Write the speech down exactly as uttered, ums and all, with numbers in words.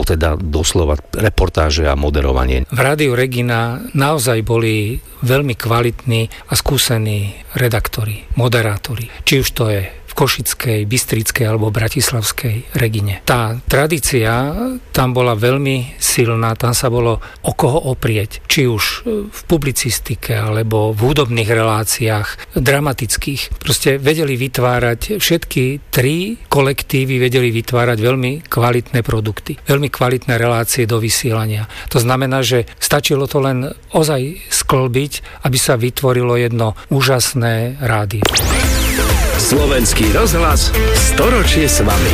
teda doslova reportáže a moderovanie. V Rádiu Regina naozaj boli veľmi kvalitní a skúsení redaktori, moderátori. Či už to je Košickej, Bystrickej alebo Bratislavskej Regine. Tá tradícia tam bola veľmi silná, tam sa bolo o koho oprieť, či už v publicistike alebo v hudobných reláciách, dramatických. Proste vedeli vytvárať, všetky tri kolektívy vedeli vytvárať veľmi kvalitné produkty, veľmi kvalitné relácie do vysielania. To znamená, že stačilo to len ozaj sklbiť, aby sa vytvorilo jedno úžasné rádio. Slovenský rozhlas storočie s vami.